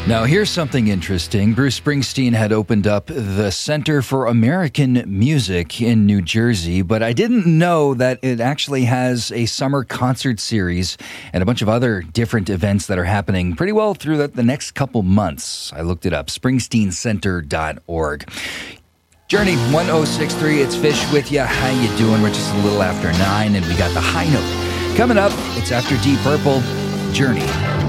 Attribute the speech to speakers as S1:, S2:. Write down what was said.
S1: Now, here's something interesting. Bruce Springsteen had opened up the Center for American Music in New Jersey, but I didn't know that it actually has a summer concert series and a bunch of other different events that are happening pretty well through the next couple months. I looked it up, springsteencenter.org. Journey 1063, it's Fish with you. How you doing? We're just a little after 9, and we got the high note. Coming up, it's after Deep Purple, Journey.